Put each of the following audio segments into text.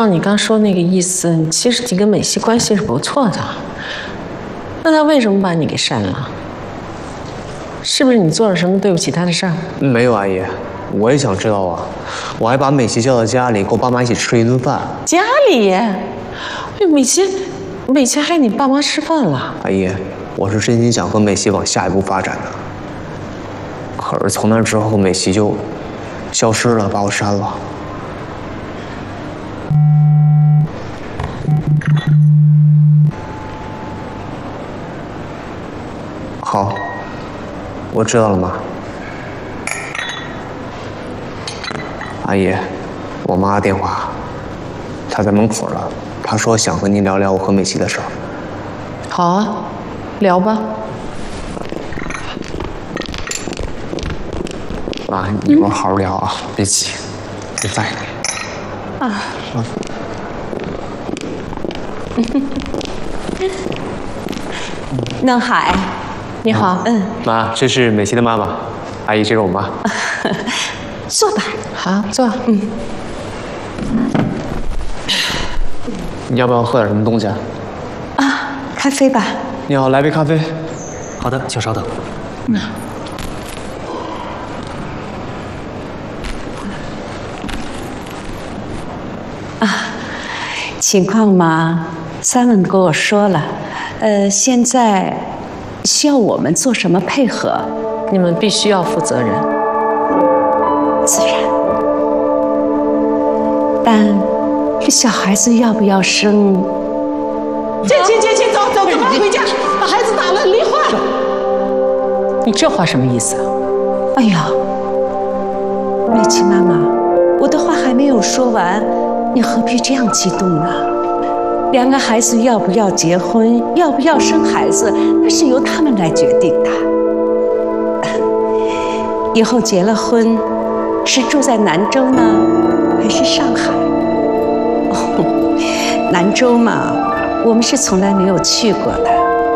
你刚说那个意思，其实你跟美熙关系是不错的，那他为什么把你给删了？是不是你做了什么对不起他的事儿？ 没有，阿姨，我也想知道啊。我还把美琪叫到家里，跟我爸妈一起吃了一顿饭。 家里？哎，美琪还你爸妈吃饭了？ 阿姨，我是真心想和美琪往下一步发展的。可是从那之后，美琪就消失了，把我删了。好，我知道了，妈。阿姨，我妈的电话，她在门口了。她说想和您聊聊我和美琪的事儿。 好啊，聊吧。 妈，一会儿好好聊啊，别急，我在。 啊。 嫩海， 你好。 妈，这是美琪的妈妈。阿姨，这是我妈。 坐吧。 好，坐。 你要不要喝点什么东西啊？ 啊，咖啡吧。 你好，来杯咖啡。 好的，请稍等。 情况嘛，Simon跟我说了，现在需要我们做什么配合？ 你们必须要负责任。 自然。但这小孩子要不要生？ 姐，走，赶快回家，把孩子打了，离婚。你这话什么意思啊？ 哎呀，美琪妈妈，我的话还没有说完，你何必这样激动呢？两个孩子要不要结婚，要不要生孩子，那是由他们来决定的。以后结了婚，是住在南州呢，还是上海？哦，南州嘛，我们是从来没有去过的。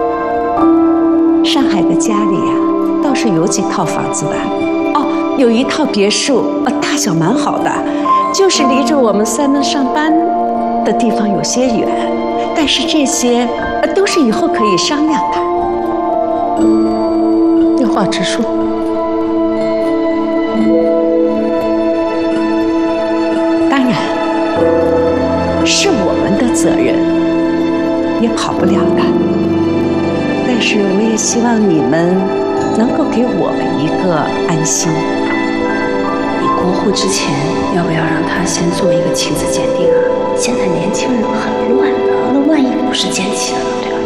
上海的家里呀，倒是有几套房子的。哦，有一套别墅，大小蛮好的，就是离着我们Simon上班的地方有些远，但是这些都是以后可以商量的。 有话直说。 当然，是我们的责任，也跑不了的。但是我也希望你们能够给我们一个安心。 你过户之前，要不要让他先做一个亲子鉴定啊？现在年轻人很乱的，那万一不是奸妻了，对吧？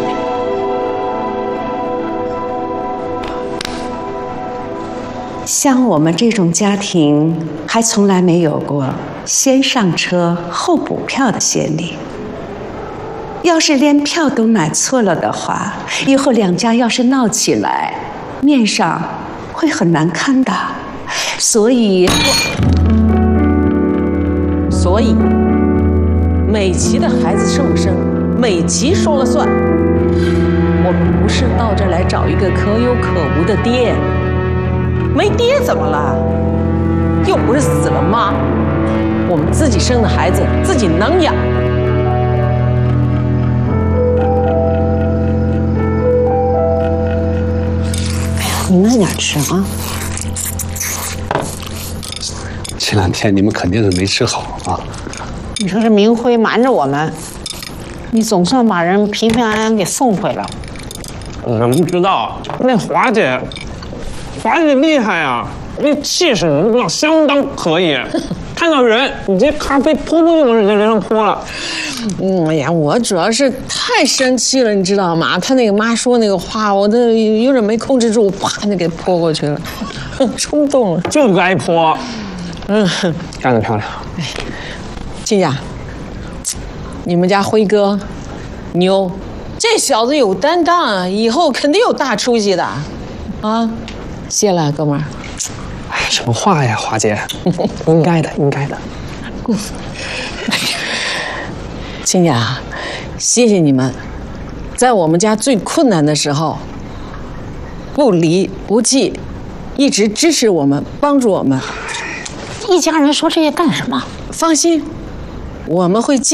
像我们这种家庭，还从来没有过先上车后补票的先例。要是连票都买错了的话，以后两家要是闹起来，面上会很难堪的。所以， 美琪的孩子生不生，美琪说了算。我们不是到这儿来找一个可有可无的爹，没爹怎么了？又不是死了妈，我们自己生的孩子自己能养。 你慢点吃啊。 这两天你们肯定是没吃好啊。 你说这明辉瞒着我们，你总算把人平平安安给送回来了。 你们不知道，那华姐厉害啊，那气势你知道相当可以。看到人，你这咖啡泼就往人家脸上泼了。 哎呀，我主要是太生气了，你知道吗？他那个妈说那个话，我都有点没控制住，啪就给泼过去了，冲动了， 就该泼。干得漂亮。 亲家，你们家辉哥牛，这小子有担当啊，以后肯定有大出息的，啊！谢了，哥们儿。 哎，什么话呀，华姐？应该的，应该的。 亲家，谢谢你们，在我们家最困难的时候，不离不弃，一直支持我们，帮助我们。 一家人说这些干什么？ 放心，我们会尽